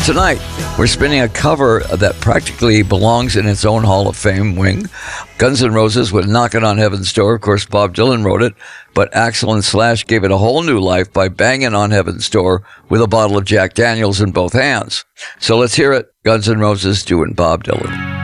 tonight, we're spinning a cover that practically belongs in its own Hall of Fame wing. Guns N' Roses with Knockin' on Heaven's Door. Of course, Bob Dylan wrote it, but Axl and Slash gave it a whole new life by banging on Heaven's Door with a bottle of Jack Daniels in both hands. So let's hear it. Guns N' Roses doing Bob Dylan.